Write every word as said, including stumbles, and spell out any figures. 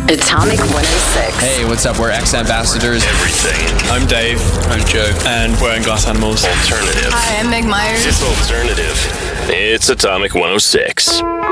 Atomic one oh six. Hey, what's up? We're X Ambassadors. Everything. I'm Dave. I'm Joe. And we're in Glass Animals. Alternative. Hi, I'm Meg Myers. It's alternative. It's Atomic one oh six.